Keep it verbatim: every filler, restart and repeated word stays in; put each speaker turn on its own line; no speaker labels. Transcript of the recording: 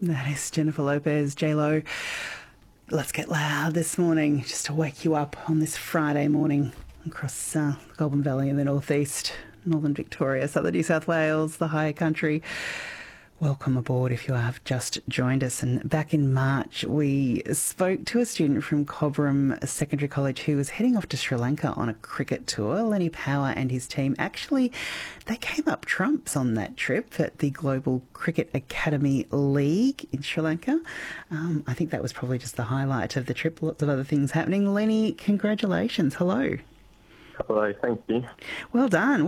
That is Jennifer Lopez, J-Lo. Let's get loud this morning just to wake you up on this Friday morning across uh, the Goulburn Valley in the northeast, northern Victoria, southern New South Wales, the high country. Welcome aboard if you have just joined us. And back in March, we spoke to a student from Cobram Secondary College who was heading off to Sri Lanka on a cricket tour. Lenny Power and his team, actually, they came up trumps on that trip at the Global Cricket Academy League in Sri Lanka. Um, I think that was probably just the highlight of the trip. Lots of other things happening. Lenny, congratulations. Hello.
Hello, thank you.
Well done.